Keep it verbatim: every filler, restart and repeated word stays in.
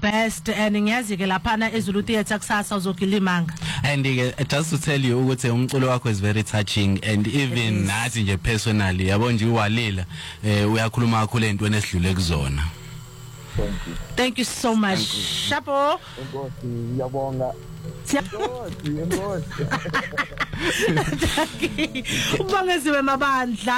best and ngiyazi ke laphana eZulu Theatre kusasa uzokilimanga. And uh, just to tell you ukuthi umculo wakho is very touching, and even nathi nje personally yabo nje uwalila eh uyakhuluma kakhulu entweni esidlule kuzona. Thank you. Thank you so much. Shapo. Enkosi ngiyabonga. Enkosi, enkosi. Ubongeziwe mabandla.